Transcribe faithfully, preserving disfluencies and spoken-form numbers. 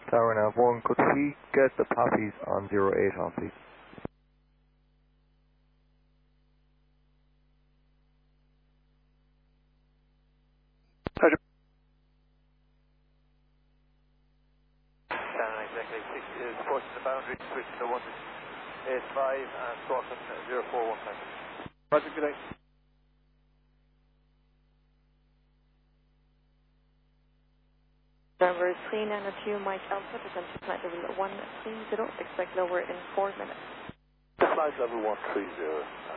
Tower Nav one, could we get the poppies on zero eight on, please? Roger. Channel exactly six is crossing the boundary, switching to one eight five and crossing zero four one five. Roger, good day. November three nine two, Mike Alpha, descent to flight level one three zero, expect lower in four minutes. Flight level one three zero.